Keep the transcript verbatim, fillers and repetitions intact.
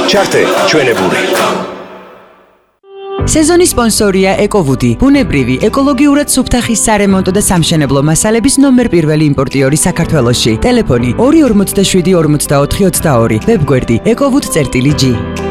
ჩართე ჩვენებური. სეზონის სპონსორია ეკოვუდი, ბუნებრივი, ეკოლოგიურად სუფთახის სარემონტო და სამშენებლო მასალების ნომერ პირველი იმპორტიორი საქართველოში. ტელეფონი ორი ორმოცდაშვიდი ორმოცდაოთხი ოცდაორი, ვებგვერდი ეკოვუდ წერტილი ჯი.